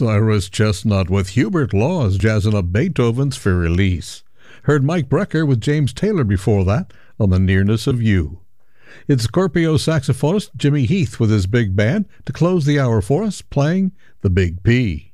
Cyrus Chestnut with Hubert Laws jazzing up Beethoven's Fur-Elise. Heard Mike Brecker with James Taylor before that on The Nearness of You. It's Scorpio saxophonist Jimmy Heath with his big band to close the hour for us, playing the Big P.